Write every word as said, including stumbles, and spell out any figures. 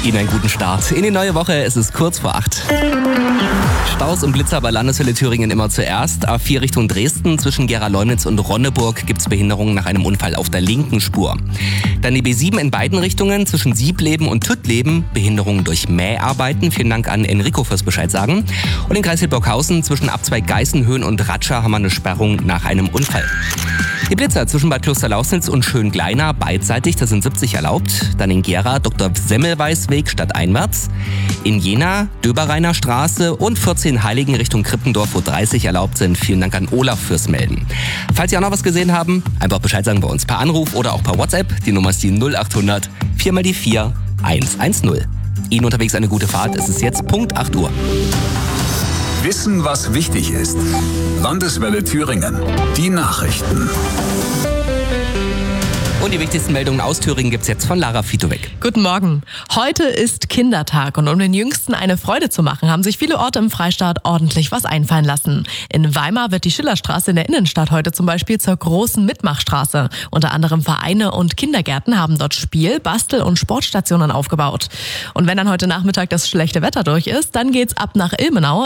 Ihnen einen guten Start in die neue Woche. Es ist kurz vor acht. Staus und Blitzer bei Landeshölle Thüringen immer zuerst. A vier Richtung Dresden. Zwischen Gera-Leunitz und Ronneburg gibt es Behinderungen nach einem Unfall auf der linken Spur. Dann die B sieben in beiden Richtungen. Zwischen Siebleben und Tüttleben Behinderungen durch Mäharbeiten. Vielen Dank an Enrico fürs Bescheid sagen. Und in Kreis Hildburghausen zwischen Abzweig Geißenhöhen und Ratscha haben wir eine Sperrung nach einem Unfall. Die Blitzer zwischen Bad Klosterlausnitz und Schöngleiner beidseitig, da sind siebzig erlaubt. Dann in Gera Doktor Semmelweis Weg stadteinwärts. In Jena Döbereiner Straße und vierzehn Heiligen Richtung Krippendorf, wo dreißig erlaubt sind. Vielen Dank an Olaf fürs Melden. Falls Sie auch noch was gesehen haben, einfach Bescheid sagen bei uns per Anruf oder auch per WhatsApp. Die Nummer ist die null acht hundert vier mal die vier eins eins null. Ihnen unterwegs eine gute Fahrt. Es ist jetzt Punkt acht Uhr. Wissen, was wichtig ist. Landeswelle Thüringen. Die Nachrichten. Und die wichtigsten Meldungen aus Thüringen gibt's jetzt von Lara Fitowek. Guten Morgen. Heute ist Kindertag und um den Jüngsten eine Freude zu machen, haben sich viele Orte im Freistaat ordentlich was einfallen lassen. In Weimar wird die Schillerstraße in der Innenstadt heute zum Beispiel zur großen Mitmachstraße. Unter anderem Vereine und Kindergärten haben dort Spiel-, Bastel- und Sportstationen aufgebaut. Und wenn dann heute Nachmittag das schlechte Wetter durch ist, dann geht's ab nach Ilmenau.